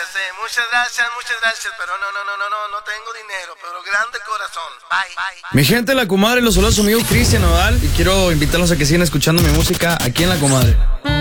muchas gracias, pero no tengo dinero, pero grande corazón. Bye. Mi gente, La Comadre, los saludos a su amigo Cristian Nodal y quiero invitarlos a que sigan escuchando mi música aquí en La Comadre.